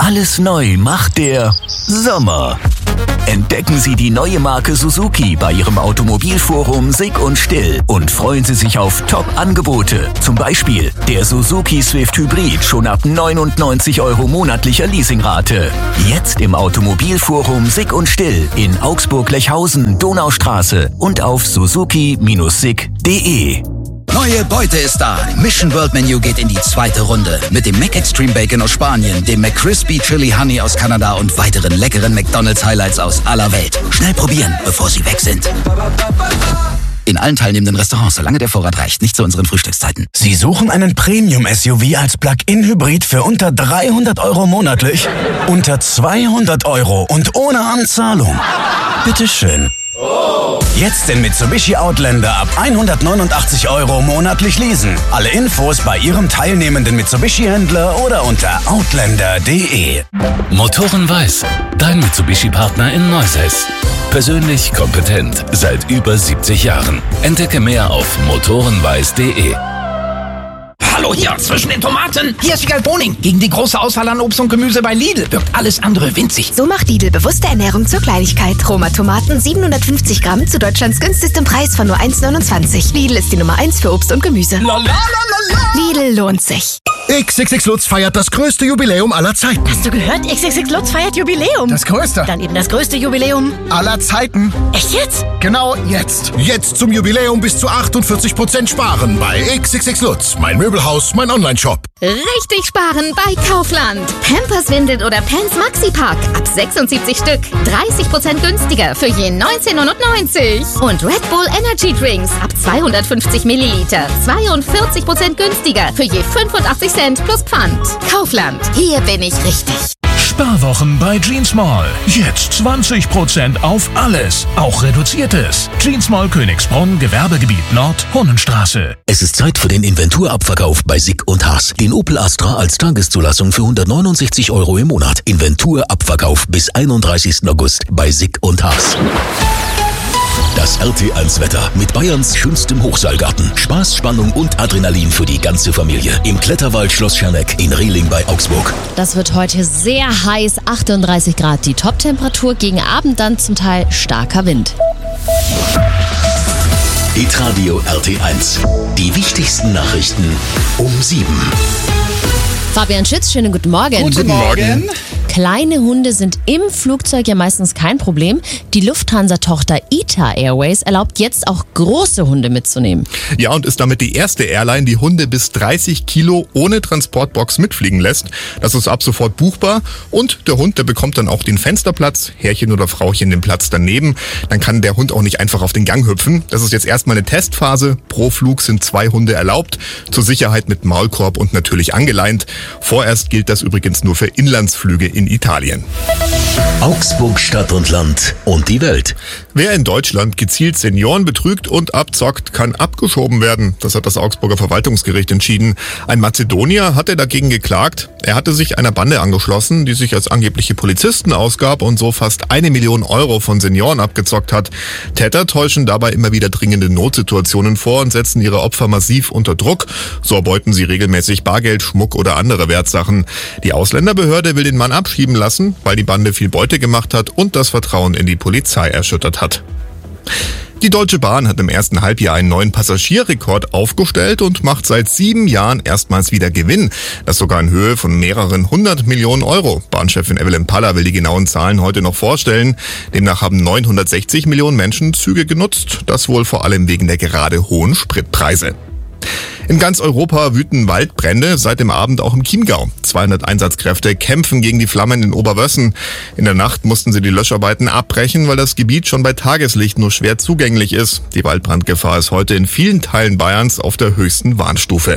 Alles neu macht der Sommer. Entdecken Sie die neue Marke Suzuki bei Ihrem Automobilforum Sick und Still und freuen Sie sich auf Top-Angebote. Zum Beispiel der Suzuki Swift Hybrid schon ab 99 € monatlicher Leasingrate. Jetzt im Automobilforum Sick und Still in Augsburg-Lechhausen, Donaustraße und auf suzuki-sick.de. Neue Beute ist da. Mission World Menu geht in die zweite Runde. Mit dem McExtreme Bacon aus Spanien, dem McCrispy Chili Honey aus Kanada und weiteren leckeren McDonald's Highlights aus aller Welt. Schnell probieren, bevor sie weg sind. In allen teilnehmenden Restaurants, solange der Vorrat reicht. Nicht zu unseren Frühstückszeiten. Sie suchen einen Premium-SUV als Plug-in-Hybrid für unter 300 € monatlich? Unter 200 € und ohne Anzahlung? Bitteschön. Jetzt den Mitsubishi Outlander ab 189 € monatlich leasen. Alle Infos bei Ihrem teilnehmenden Mitsubishi-Händler oder unter outlander.de. Motoren Weiß, dein Mitsubishi-Partner in Neusäß. Persönlich kompetent seit über 70 Jahren. Entdecke mehr auf motorenweiß.de. Hallo hier, zwischen den Tomaten. Hier ist Wiegald Boning. Gegen die große Auswahl an Obst und Gemüse bei Lidl wirkt alles andere winzig. So macht Lidl bewusste Ernährung zur Kleinigkeit. Roma Tomaten 750 Gramm zu Deutschlands günstigstem Preis von nur 1,29. Lidl ist die Nummer 1 für Obst und Gemüse. Lidl lohnt sich. XXX Lutz feiert das größte Jubiläum aller Zeiten. Hast du gehört? XXX Lutz feiert Jubiläum. Das größte. Dann eben das größte Jubiläum Aller Zeiten. Echt jetzt? Genau jetzt. Jetzt zum Jubiläum bis zu 48% sparen bei XXX Lutz. Mein Möbelhaus, mein Onlineshop. Richtig sparen bei Kaufland. Pampers, Windeln oder Pants Maxi-Pack ab 76 Stück. 30% günstiger für je 19,99. Und Red Bull Energy Drinks ab 250 Milliliter. 42% günstiger für je 85 Cent plus Pfand. Kaufland. Hier bin ich richtig. Sparwochen bei Jeans Mall. Jetzt 20% auf alles, auch reduziertes. Jeans Mall Königsbrunn, Gewerbegebiet Nord, Hunnenstraße. Es ist Zeit für den Inventurabverkauf bei Sick und Haas. Den Opel Astra als Tageszulassung für 169 € im Monat. Inventurabverkauf bis 31. August bei Sick und Haas. Das RT1-Wetter mit Bayerns schönstem Hochseilgarten. Spaß, Spannung und Adrenalin für die ganze Familie. Im Kletterwald Schloss Scherneck in Rehling bei Augsburg. Das wird heute sehr heiß, 38 Grad die Toptemperatur, gegen Abend dann zum Teil starker Wind. Hitradio RT1. Die wichtigsten Nachrichten um 7. Fabian Schütz, schönen guten Morgen. Guten Morgen. Kleine Hunde sind im Flugzeug ja meistens kein Problem. Die Lufthansa-Tochter ITA Airways erlaubt jetzt auch große Hunde mitzunehmen. Ja, und ist damit die erste Airline, die Hunde bis 30 Kilo ohne Transportbox mitfliegen lässt. Das ist ab sofort buchbar. Und der Hund, der bekommt dann auch den Fensterplatz, Herrchen oder Frauchen den Platz daneben. Dann kann der Hund auch nicht einfach auf den Gang hüpfen. Das ist jetzt erstmal eine Testphase. Pro Flug sind 2 Hunde erlaubt. Zur Sicherheit mit Maulkorb und natürlich angeleint. Vorerst gilt das übrigens nur für Inlandsflüge in Italien. Augsburg, Stadt und Land und die Welt. Wer in Deutschland gezielt Senioren betrügt und abzockt, kann abgeschoben werden. Das hat das Augsburger Verwaltungsgericht entschieden. Ein Mazedonier hatte dagegen geklagt. Er hatte sich einer Bande angeschlossen, die sich als angebliche Polizisten ausgab und so fast 1 Million € von Senioren abgezockt hat. Täter täuschen dabei immer wieder dringende Notsituationen vor und setzen ihre Opfer massiv unter Druck. So erbeuten sie regelmäßig Bargeld, Schmuck oder andere Wertsachen. Die Ausländerbehörde will den Mann abschieben lassen, weil die Bande viel Beute gemacht hat und das Vertrauen in die Polizei erschüttert hat. Die Deutsche Bahn hat im ersten Halbjahr einen neuen Passagierrekord aufgestellt und macht seit 7 Jahren erstmals wieder Gewinn. Das sogar in Höhe von mehreren 100 Millionen €. Bahnchefin Evelyn Paller will die genauen Zahlen heute noch vorstellen. Demnach haben 960 Millionen Menschen Züge genutzt. Das wohl vor allem wegen der gerade hohen Spritpreise. In ganz Europa wüten Waldbrände, seit dem Abend auch im Chiemgau. 200 Einsatzkräfte kämpfen gegen die Flammen in Oberwössen. In der Nacht mussten sie die Löscharbeiten abbrechen, weil das Gebiet schon bei Tageslicht nur schwer zugänglich ist. Die Waldbrandgefahr ist heute in vielen Teilen Bayerns auf der höchsten Warnstufe.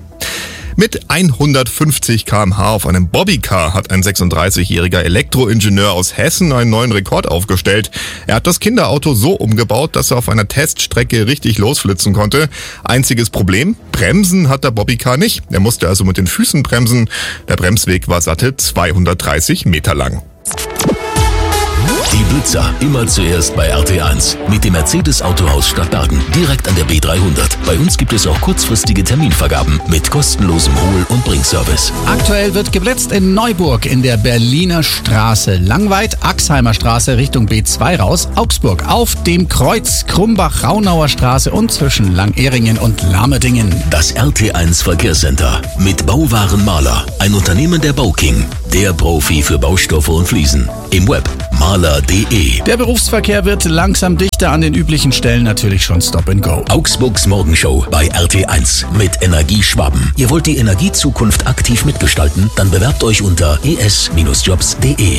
Mit 150 km/h auf einem Bobbycar hat ein 36-jähriger Elektroingenieur aus Hessen einen neuen Rekord aufgestellt. Er hat das Kinderauto so umgebaut, dass er auf einer Teststrecke richtig losflitzen konnte. Einziges Problem: Bremsen hat der Bobbycar nicht. Er musste also mit den Füßen bremsen. Der Bremsweg war satte 230 Meter lang. Die Blitzer immer zuerst bei RT1 mit dem Mercedes Autohaus Stadtbergen, direkt an der B300. Bei uns gibt es auch kurzfristige Terminvergaben mit kostenlosem Hol- und Bringservice. Aktuell wird geblitzt in Neuburg in der Berliner Straße, Langweid, Axheimer Straße Richtung B2 raus, Augsburg auf dem Kreuz, Krumbach-Raunauer Straße und zwischen Langehringen und Lamerdingen. Das RT1 Verkehrscenter mit Bauwaren Mahler, ein Unternehmen der Bauking, der Profi für Baustoffe und Fliesen. Im Web mahler.de. Der Berufsverkehr wird langsam dichter, an den üblichen Stellen natürlich schon Stop and Go. Augsburgs Morgenshow bei RT1 mit Energieschwaben. Ihr wollt die Energiezukunft aktiv mitgestalten? Dann bewerbt euch unter es-jobs.de.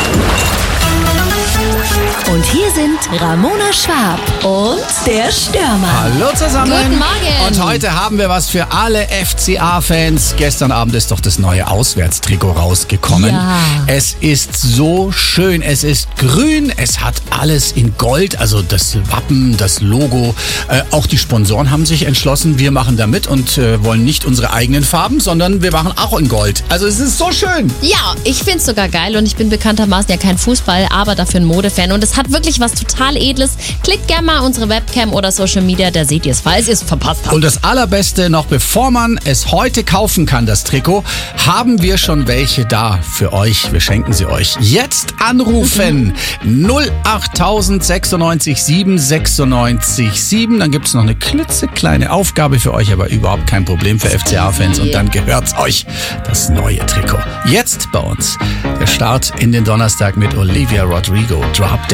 Und hier sind Ramona Schwab und der Stürmer. Hallo zusammen. Guten Morgen. Und heute haben wir was für alle FCA-Fans. Gestern Abend ist doch das neue Auswärtstrikot rausgekommen. Ja. Es ist so schön. Es ist grün. Es hat alles in Gold. Also das Wappen, das Logo. Auch die Sponsoren haben sich entschlossen, wir machen da mit und wollen nicht unsere eigenen Farben, sondern wir machen auch in Gold. Also es ist so schön. Ja, ich find's sogar geil und ich bin bekanntermaßen ja kein Fußball, aber dafür ein Modefan und es hat wirklich was total Edles. Klickt gerne mal unsere Webcam oder Social Media, da seht ihr es, falls ihr es verpasst habt. Und das Allerbeste, noch bevor man es heute kaufen kann, das Trikot, haben wir schon welche da für euch. Wir schenken sie euch. Jetzt anrufen 08000 96 7 96 7. Dann gibt es noch eine klitzekleine Aufgabe für euch, aber überhaupt kein Problem für FCA-Fans. Und dann gehört's euch, das neue Trikot. Jetzt bei uns der Start in den Donnerstag mit Olivia Rodrigo. Drop